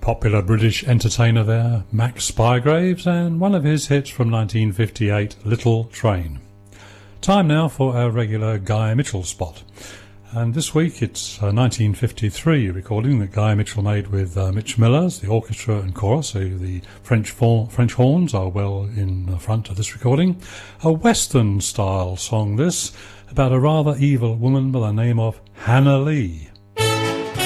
Popular British entertainer there, Max Bygraves, and one of his hits from 1958, Little Train. Time now for our regular Guy Mitchell spot. And this week it's a 1953 recording that Guy Mitchell made with Mitch Millers, the orchestra and chorus, so the French horns are well in the front of this recording. A Western-style song this, about a rather evil woman by the name of Hannah Lee.